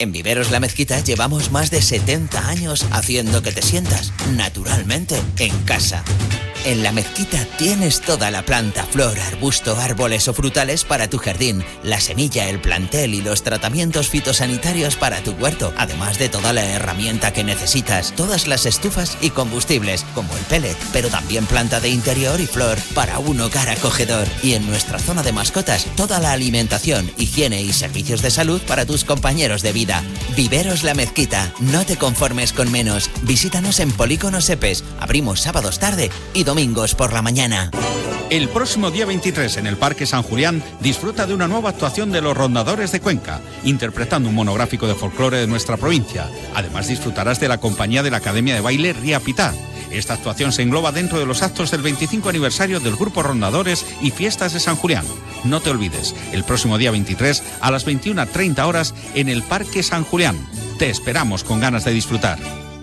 En Viveros La Mezquita llevamos más de 70 años haciendo que te sientas, naturalmente, en casa. En La Mezquita tienes toda la planta, flor, arbusto, árboles o frutales para tu jardín, la semilla, el plantel y los tratamientos fitosanitarios para tu huerto, además de toda la herramienta que necesitas, todas las estufas y combustibles, como el pellet, pero también planta de interior y flor para un hogar acogedor. Y en nuestra zona de mascotas, toda la alimentación, higiene y servicios de salud para tus compañeros de vida. Viveros La Mezquita, no te conformes con menos. Visítanos en Polígono Sepes, abrimos sábados tarde y domingos por la mañana. El próximo día 23 en el Parque San Julián disfruta de una nueva actuación de los Rondadores de Cuenca, interpretando un monográfico de folclore de nuestra provincia. Además disfrutarás de la compañía de la Academia de Baile Ría Pitá. Esta actuación se engloba dentro de los actos del 25 aniversario del Grupo Rondadores y Fiestas de San Julián. No te olvides, el próximo día 23 a las 21:30 horas en el Parque San Julián. Te esperamos con ganas de disfrutar.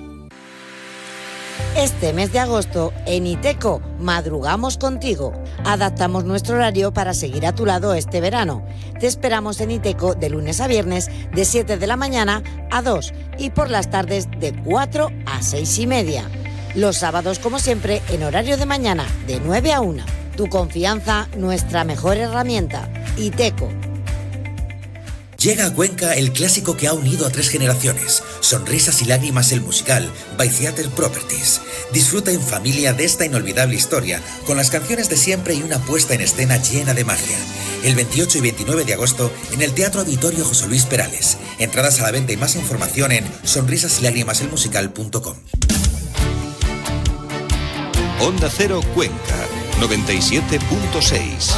Este mes de agosto, en Iteco, madrugamos contigo. Adaptamos nuestro horario para seguir a tu lado este verano. Te esperamos en Iteco de lunes a viernes, de 7 de la mañana a 2 y por las tardes de 4 a 6:30. Los sábados, como siempre, en horario de mañana, de 9 a 1. Tu confianza, nuestra mejor herramienta. Iteco. Llega a Cuenca el clásico que ha unido a 3 generaciones. Sonrisas y lágrimas, el musical, by Theatre Properties. Disfruta en familia de esta inolvidable historia, con las canciones de siempre y una puesta en escena llena de magia. El 28 y 29 de agosto en el Teatro Auditorio José Luis Perales. Entradas a la venta y más información en sonrisasylágrimaselmusical.com. Onda Cero Cuenca, 97.6.